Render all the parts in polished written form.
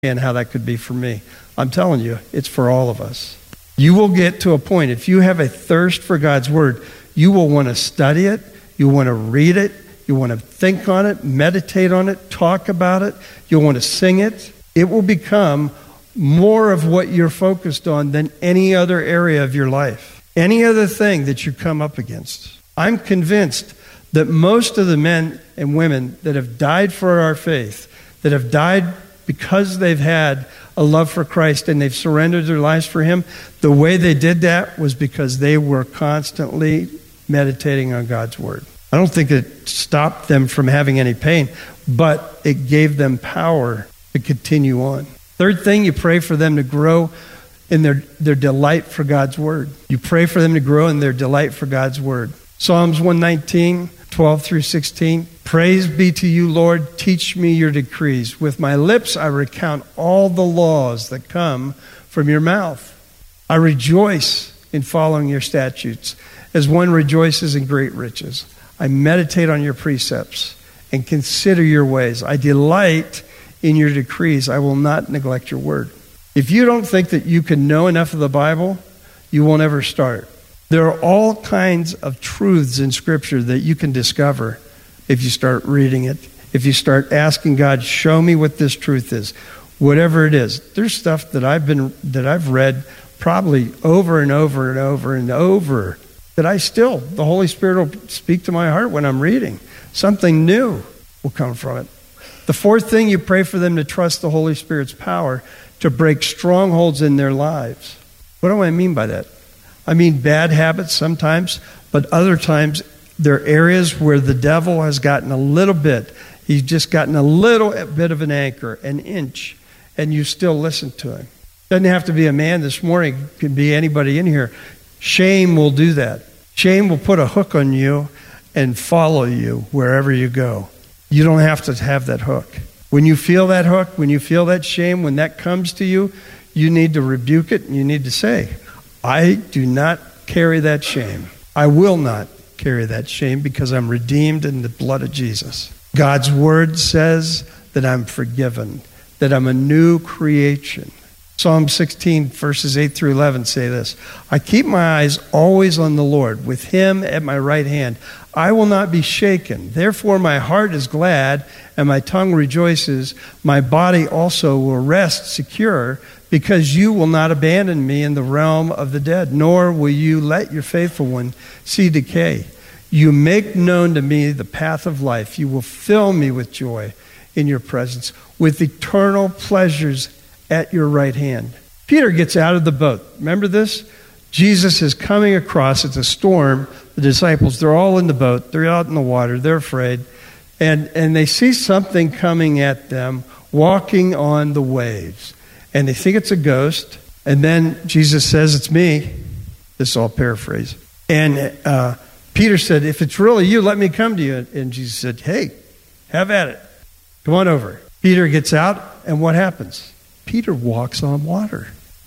and how that could be for me. I'm telling you, it's for all of us. You will get to a point, if you have a thirst for God's word, you will want to study it, you want to read it, you want to think on it, meditate on it, talk about it, you'll want to sing it. It will become more of what you're focused on than any other area of your life, any other thing that you come up against. I'm convinced that most of the men and women that have died for our faith, that have died because they've had a love for Christ and they've surrendered their lives for Him, the way they did that was because they were constantly meditating on God's Word. I don't think it stopped them from having any pain, but it gave them power to continue on. Third thing, you pray for them to grow in their delight for God's Word. You pray for them to grow in their delight for God's Word. Psalms 119, 12 through 16. Praise be to you, Lord. Teach me your decrees. With my lips I recount all the laws that come from your mouth. I rejoice in following your statutes, as one rejoices in great riches. I meditate on your precepts and consider your ways. I delight in your decrees. I will not neglect your word. If you don't think that you can know enough of the Bible, you will never start. There are all kinds of truths in Scripture that you can discover if you start reading it, if you start asking God, show me what this truth is, whatever it is. There's stuff that I've read probably over and over and over and over that the Holy Spirit will speak to my heart when I'm reading. Something new will come from it. The fourth thing, you pray for them to trust the Holy Spirit's power to break strongholds in their lives. What do I mean by that? I mean bad habits sometimes, but other times there are areas where the devil has gotten a little bit. He's just gotten a little bit of an anchor, an inch, and you still listen to him. Doesn't have to be a man this morning. It could be anybody in here. Shame will do that. Shame will put a hook on you and follow you wherever you go. You don't have to have that hook. When you feel that hook, when you feel that shame, when that comes to you, you need to rebuke it and you need to say, I do not carry that shame. I will not carry that shame because I'm redeemed in the blood of Jesus. God's word says that I'm forgiven, that I'm a new creation. Psalm 16, verses 8 through 11 say this, I keep my eyes always on the Lord. With him at my right hand, I will not be shaken. Therefore my heart is glad and my tongue rejoices. My body also will rest secure because you will not abandon me in the realm of the dead, nor will you let your faithful one see decay. You make known to me the path of life. You will fill me with joy in your presence, with eternal pleasures at your right hand. Peter gets out of the boat. Remember this? Jesus is coming across. It's a storm. The disciples, they're all in the boat. They're out in the water. They're afraid. And they see something coming at them, walking on the waves. And they think it's a ghost. And then Jesus says, it's me. This is all paraphrase. And Peter said, if it's really you, let me come to you. And Jesus said, hey, have at it. Come on over. Peter gets out, and what happens? Peter walks on water.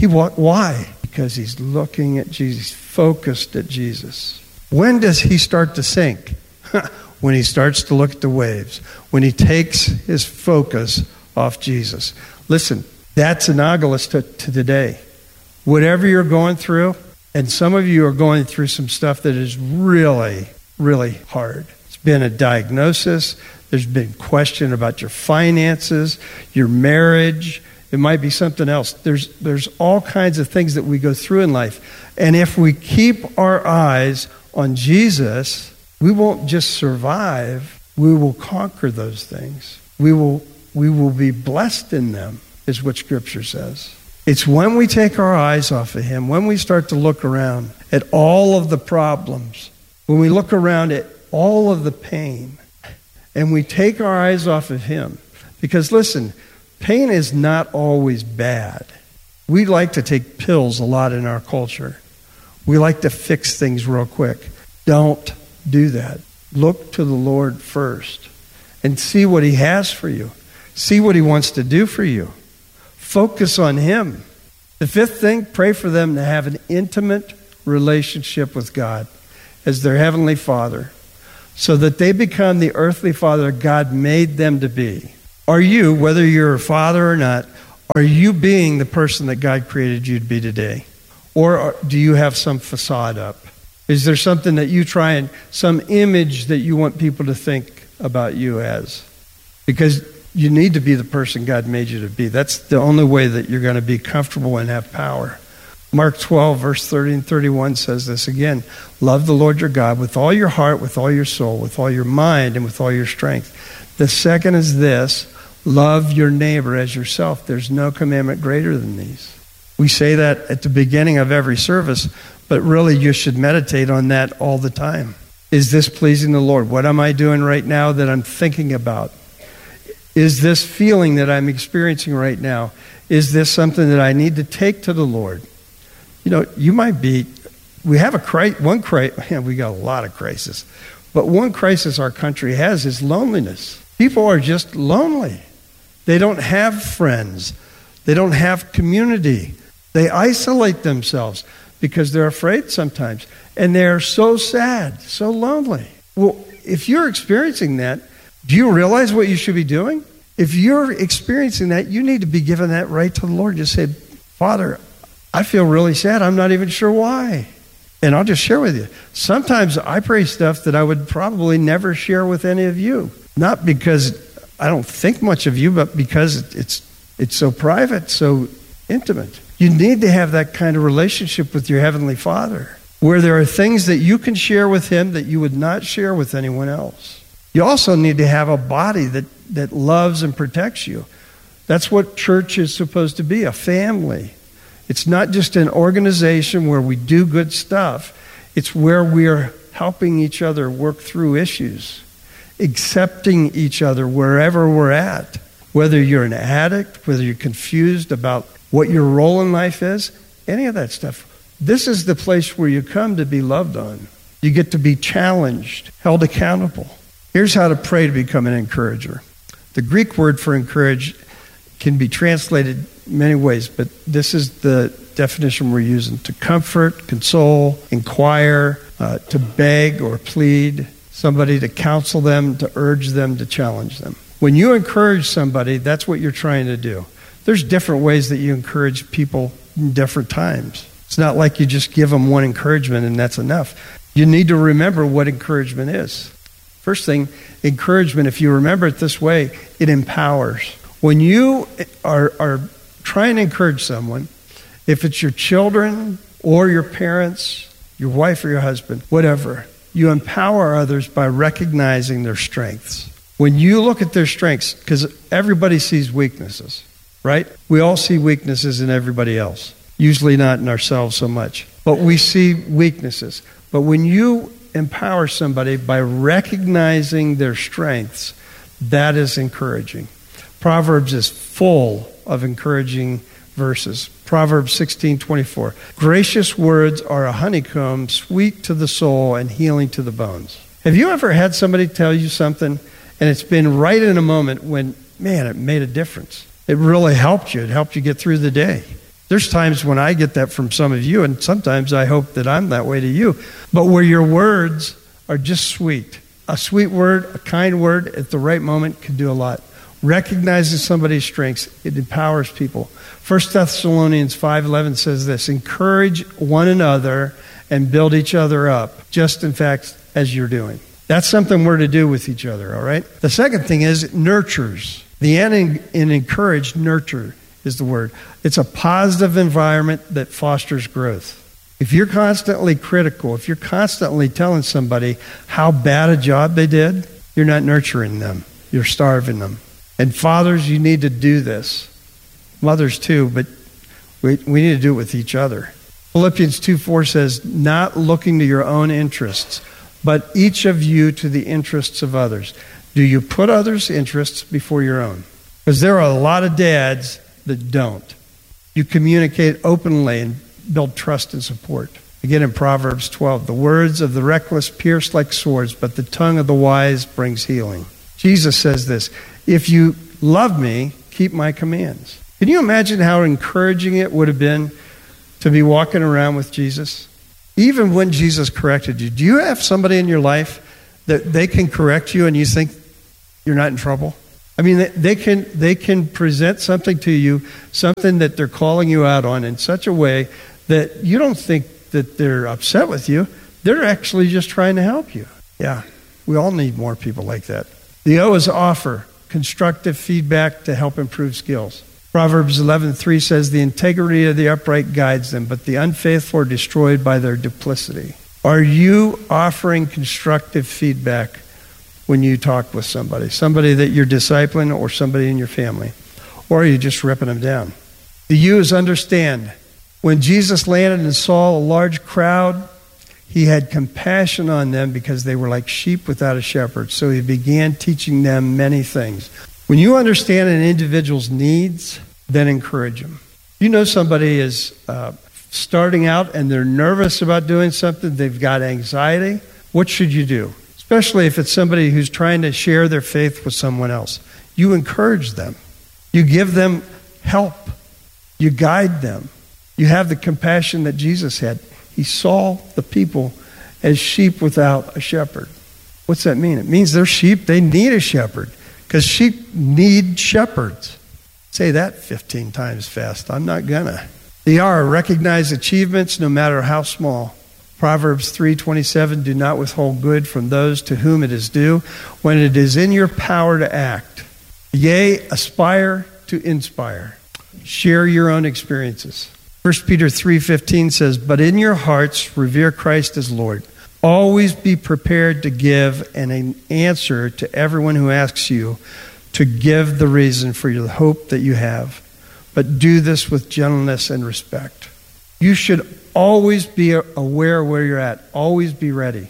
Why? Because he's looking at Jesus, focused at Jesus. When does he start to sink? When he starts to look at the waves. When he takes his focus off Jesus. Listen, that's analogous to today. Whatever you're going through, and some of you are going through some stuff that is really, really hard. It's been a diagnosis. There's been question about your finances, your marriage. It might be something else. There's all kinds of things that we go through in life. And if we keep our eyes on Jesus, we won't just survive. We will conquer those things. We will be blessed in them, is what Scripture says. It's when we take our eyes off of him, when we start to look around at all of the problems, when we look around at all of the pain, and we take our eyes off of him. Because listen, pain is not always bad. We like to take pills a lot in our culture. We like to fix things real quick. Don't do that. Look to the Lord first and see what he has for you. See what he wants to do for you. Focus on him. The fifth thing, pray for them to have an intimate relationship with God as their heavenly Father, so that they become the earthly father God made them to be. Are you, whether you're a father or not, Are you being the person that God created you to be today? Or do you have some facade up? Is there something that you try and some image that you want people to think about you as? Because you need to be the person God made you to be. That's the only way that you're going to be comfortable and have power. Mark 12, verse 30 and 31 says this again. Love the Lord your God with all your heart, with all your soul, with all your mind, and with all your strength. The second is this. Love your neighbor as yourself. There's no commandment greater than these. We say that at the beginning of every service, but really you should meditate on that all the time. Is this pleasing the Lord? What am I doing right now that I'm thinking about? Is this feeling that I'm experiencing right now, is this something that I need to take to the Lord? You know, you might be, we have we got a lot of crises, but one crisis our country has is loneliness. People are just lonely. They don't have friends. They don't have community. They isolate themselves because they're afraid sometimes. And they're so sad, so lonely. Well, if you're experiencing that, do you realize what you should be doing? If you're experiencing that, you need to be giving that right to the Lord. Just say, Father, I feel really sad. I'm not even sure why. And I'll just share with you. Sometimes I pray stuff that I would probably never share with any of you. Not because I don't think much of you, but because it's so private, so intimate. You need to have that kind of relationship with your Heavenly Father, where there are things that you can share with Him that you would not share with anyone else. You also need to have a body that loves and protects you. That's what church is supposed to be, a family. It's not just an organization where we do good stuff. It's where we're helping each other work through issues, accepting each other wherever we're at. Whether you're an addict, whether you're confused about what your role in life is, any of that stuff. This is the place where you come to be loved on. You get to be challenged, held accountable. Here's how to pray to become an encourager. The Greek word for encourage can be translated many ways, but this is the definition we're using. To comfort, console, inquire, to beg or plead, somebody to counsel them, to urge them, to challenge them. When you encourage somebody, that's what you're trying to do. There's different ways that you encourage people in different times. It's not like you just give them one encouragement and that's enough. You need to remember what encouragement is. First thing, encouragement, if you remember it this way, it empowers. When you are trying to encourage someone, if it's your children or your parents, your wife or your husband, whatever, you empower others by recognizing their strengths. When you look at their strengths, because everybody sees weaknesses, right? We all see weaknesses in everybody else, usually not in ourselves so much, but we see weaknesses. But when you empower somebody by recognizing their strengths, that is encouraging. Proverbs is full of encouraging verses. Proverbs 16:24. Gracious words are a honeycomb, sweet to the soul and healing to the bones. Have you ever had somebody tell you something and it's been right in a moment when, man, it made a difference? It really helped you. It helped you get through the day. There's times when I get that from some of you, and sometimes I hope that I'm that way to you. But where your words are just sweet. A sweet word, a kind word at the right moment can do a lot. Recognizing somebody's strengths, it empowers people. 1 Thessalonians 5:11 says this, encourage one another and build each other up, just in fact as you're doing. That's something we're to do with each other, all right? The second thing is it nurtures. The N in encourage, nurture is the word. It's a positive environment that fosters growth. If you're constantly critical, if you're constantly telling somebody how bad a job they did, you're not nurturing them. You're starving them. And fathers, you need to do this. Mothers too, but we need to do it with each other. Philippians 2:4 says, not looking to your own interests, but each of you to the interests of others. Do you put others' interests before your own? Because there are a lot of dads that don't. You communicate openly and build trust and support. Again in Proverbs 12, the words of the reckless pierce like swords, but the tongue of the wise brings healing. Jesus says this, if you love me, keep my commands. Can you imagine how encouraging it would have been to be walking around with Jesus? Even when Jesus corrected you, do you have somebody in your life that they can correct you and you think you're not in trouble? I mean, they can present something to you, something that they're calling you out on in such a way that you don't think that they're upset with you. They're actually just trying to help you. Yeah, we all need more people like that. The O is offer, constructive feedback to help improve skills. Proverbs 11:3 says, the integrity of the upright guides them, but the unfaithful are destroyed by their duplicity. Are you offering constructive feedback when you talk with somebody that you're discipling or somebody in your family? Or are you just ripping them down? The U is understand. When Jesus landed and saw a large crowd, he had compassion on them because they were like sheep without a shepherd. So he began teaching them many things. When you understand an individual's needs, then encourage them. You know somebody is starting out and they're nervous about doing something, they've got anxiety. What should you do? Especially if it's somebody who's trying to share their faith with someone else. You encourage them. You give them help. You guide them. You have the compassion that Jesus had. He saw the people as sheep without a shepherd. What's that mean? It means they're sheep. They need a shepherd because sheep need shepherds. Say that 15 times fast. I'm not gonna. The R, recognize achievements no matter how small. Proverbs 3:27, do not withhold good from those to whom it is due when it is in your power to act. Yea, aspire to inspire. Share your own experiences. 1 Peter 3:15 says, but in your hearts revere Christ as Lord. Always be prepared to give an answer to everyone who asks you to give the reason for the hope that you have. But do this with gentleness and respect. You should always be aware of where you're at. Always be ready.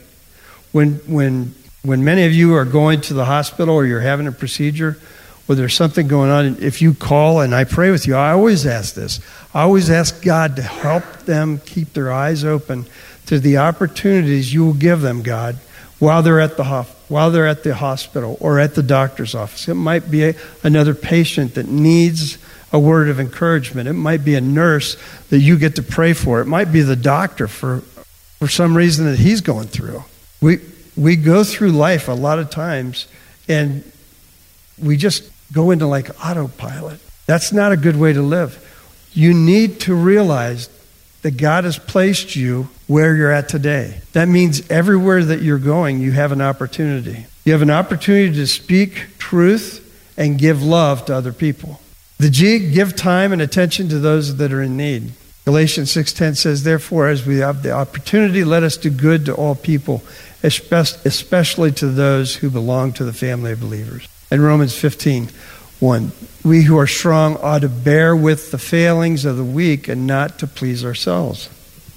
When many of you are going to the hospital or you're having a procedure, or there's something going on, if you call and I pray with you, I always ask this. I always ask God to help them keep their eyes open to the opportunities you will give them, God, while they're at the hospital or at the doctor's office. It might be another patient that needs a word of encouragement. It might be a nurse that you get to pray for. It might be the doctor for some reason that he's going through. We go through life a lot of times and we just go into like autopilot. That's not a good way to live. You need to realize that God has placed you where you're at today. That means everywhere that you're going, you have an opportunity. You have an opportunity to speak truth and give love to other people. The G, give time and attention to those that are in need. Galatians 6:10 says, therefore, as we have the opportunity, let us do good to all people, especially to those who belong to the family of believers. And Romans 15:1, we who are strong ought to bear with the failings of the weak and not to please ourselves.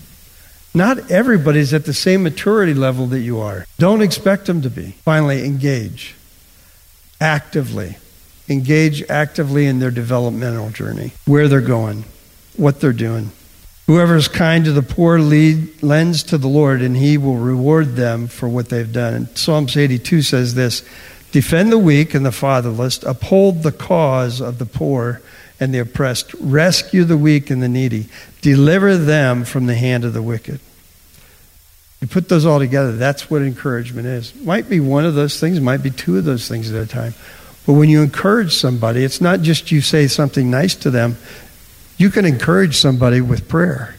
Not everybody's at the same maturity level that you are. Don't expect them to be. Finally, engage actively. Engage actively in their developmental journey, where they're going, what they're doing. Whoever is kind to the poor lends to the Lord, and he will reward them for what they've done. And Psalms 82 says this, defend the weak and the fatherless, uphold the cause of the poor and the oppressed, rescue the weak and the needy, deliver them from the hand of the wicked. You put those all together, that's what encouragement is. Might be one of those things, might be two of those things at a time. But when you encourage somebody, it's not just you say something nice to them. You can encourage somebody with prayer.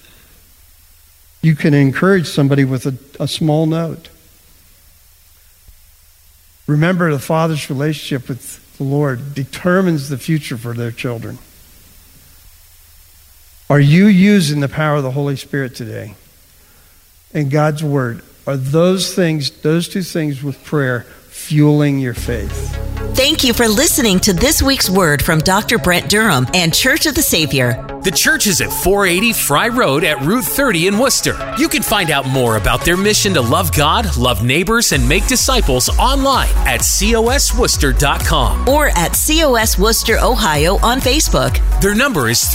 You can encourage somebody with a small note. Remember, the father's relationship with the Lord determines the future for their children. Are you using the power of the Holy Spirit today? And God's Word, are those two things with prayer, fueling your faith? Thank you for listening to this week's word from Dr. Brent Durham and Church of the Savior. The church is at 480 Fry Road at Route 30 in Worcester. You can find out more about their mission to love God, love neighbors, and make disciples online at cosworcester.com or at COS Worcester, Ohio on Facebook. Their number is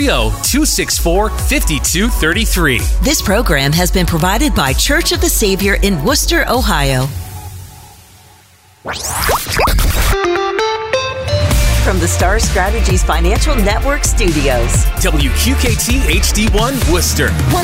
330-264-5233. This program has been provided by Church of the Savior in Worcester, Ohio. From the Star Strategies Financial Network Studios, WQKT HD1 Worcester.